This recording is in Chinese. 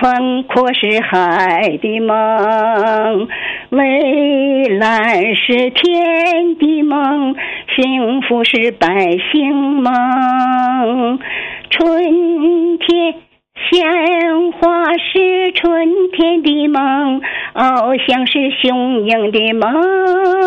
宽阔是海的梦，蔚蓝是天的梦，幸福是百姓梦。春天鲜花是春天的梦，翱翔是雄鹰的梦。